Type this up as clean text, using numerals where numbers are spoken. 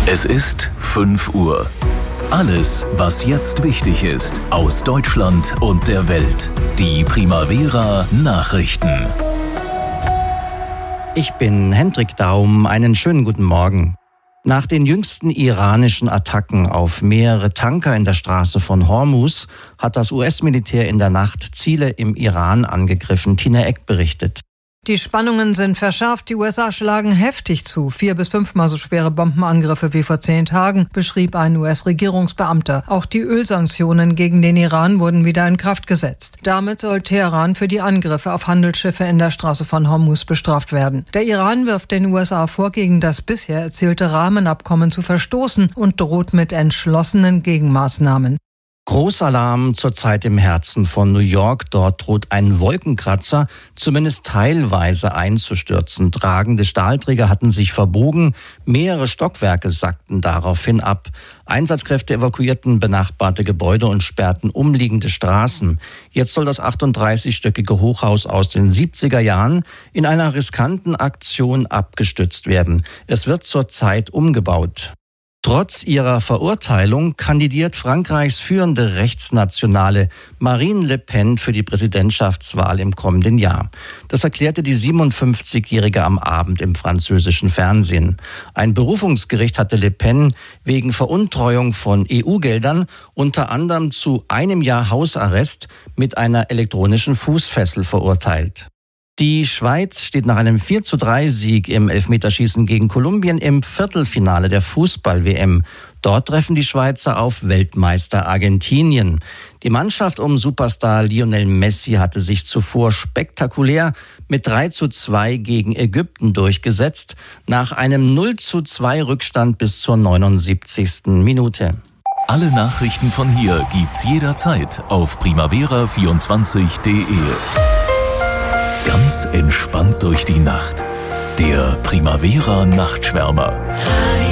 Es ist 5 Uhr. Alles, was jetzt wichtig ist, aus Deutschland und der Welt. Die Primavera Nachrichten. Ich bin Hendrik Daum. Einen schönen guten Morgen. Nach den jüngsten iranischen Attacken auf mehrere Tanker in der Straße von Hormuz hat das US-Militär in der Nacht Ziele im Iran angegriffen. Tina Eck berichtet. Die Spannungen sind verschärft. Die USA schlagen heftig zu. 4- bis 5-mal so schwere Bombenangriffe wie vor 10 Tagen, beschrieb ein US-Regierungsbeamter. Auch die Ölsanktionen gegen den Iran wurden wieder in Kraft gesetzt. Damit soll Teheran für die Angriffe auf Handelsschiffe in der Straße von Hormuz bestraft werden. Der Iran wirft den USA vor, gegen das bisher erzielte Rahmenabkommen zu verstoßen und droht mit entschlossenen Gegenmaßnahmen. Großalarm zurzeit im Herzen von New York. Dort droht ein Wolkenkratzer zumindest teilweise einzustürzen. Tragende Stahlträger hatten sich verbogen. Mehrere Stockwerke sackten daraufhin ab. Einsatzkräfte evakuierten benachbarte Gebäude und sperrten umliegende Straßen. Jetzt soll das 38-stöckige Hochhaus aus den 70er Jahren in einer riskanten Aktion abgestützt werden. Es wird zurzeit umgebaut. Trotz ihrer Verurteilung kandidiert Frankreichs führende Rechtsnationale Marine Le Pen für die Präsidentschaftswahl im kommenden Jahr. Das erklärte die 57-Jährige am Abend im französischen Fernsehen. Ein Berufungsgericht hatte Le Pen wegen Veruntreuung von EU-Geldern unter anderem zu 1 Jahr Hausarrest mit einer elektronischen Fußfessel verurteilt. Die Schweiz steht nach einem 4:3-Sieg im Elfmeterschießen gegen Kolumbien im Viertelfinale der Fußball-WM. Dort treffen die Schweizer auf Weltmeister Argentinien. Die Mannschaft um Superstar Lionel Messi hatte sich zuvor spektakulär mit 3:2 gegen Ägypten durchgesetzt, nach einem 0:2 Rückstand bis zur 79. Minute. Alle Nachrichten von hier gibt's jederzeit auf primavera24.de. Ganz entspannt durch die Nacht. Der Primavera Nachtschwärmer.